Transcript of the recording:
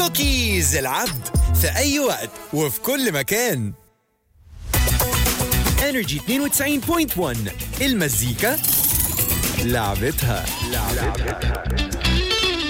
كوكيز العبد في أي وقت وفي كل مكان. انرجي 92.1 المزيكا لعبتها.